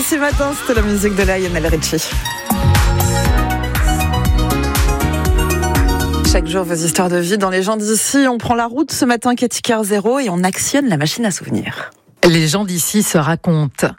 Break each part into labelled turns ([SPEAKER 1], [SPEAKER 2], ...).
[SPEAKER 1] RMC Matin, c'était la musique de Lionel Richie. Chaque jour, vos histoires de vie dans les gens d'ici. On prend la route ce matin, Cathy Cœur Zéro, et on actionne la machine à souvenirs.
[SPEAKER 2] Les gens d'ici se racontent.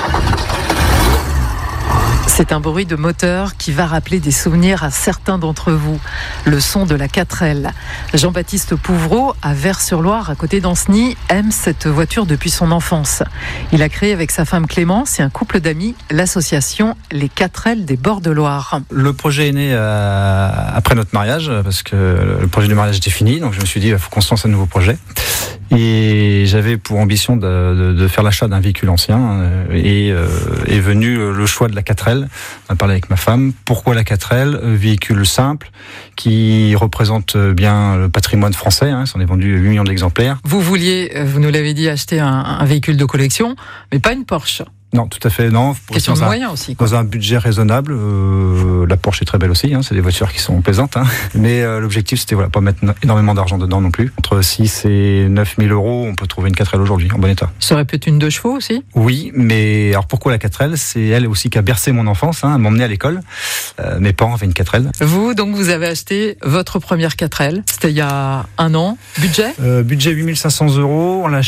[SPEAKER 2] C'est un bruit de moteur qui va rappeler des souvenirs à certains d'entre vous. Le son de la 4L. Jean-Baptiste Pouvreau, à Vers-sur-Loire, à côté d'Ancenis, aime cette voiture depuis son enfance. Il a créé avec sa femme Clémence et un couple d'amis l'association Les 4L des bords de Loire.
[SPEAKER 3] Le projet est né après notre mariage, parce que le projet du mariage était fini, donc je me suis dit, il faut qu'on se lance un nouveau projet. Et j'avais pour ambition de faire l'achat d'un véhicule ancien, et est venu le choix de la 4L. On a parlé avec ma femme. Pourquoi la 4L ? Véhicule simple qui représente bien le patrimoine français. Il s'en est vendu 8 millions d'exemplaires.
[SPEAKER 2] Vous vouliez, vous nous l'avez dit, acheter un véhicule de collection, mais pas une Porsche.
[SPEAKER 3] Non, tout à fait, non.
[SPEAKER 2] Question de moyens aussi, quoi.
[SPEAKER 3] Dans un budget raisonnable. La Porsche est très belle aussi, c'est des voitures qui sont plaisantes. Mais l'objectif, c'était pas mettre énormément d'argent dedans non plus. Entre 6 et 9 000 euros, on peut trouver une 4L aujourd'hui, en bon état.
[SPEAKER 2] Ça aurait pu être une 2 chevaux aussi ?
[SPEAKER 3] Oui, mais alors pourquoi la 4L ? C'est elle aussi qui a bercé mon enfance, elle m'emmenait à l'école. Mes parents avaient une 4L.
[SPEAKER 2] Vous, donc, vous avez acheté votre première 4L. C'était il y a 1 an. Budget ?
[SPEAKER 3] Budget 8 500 euros. On l'a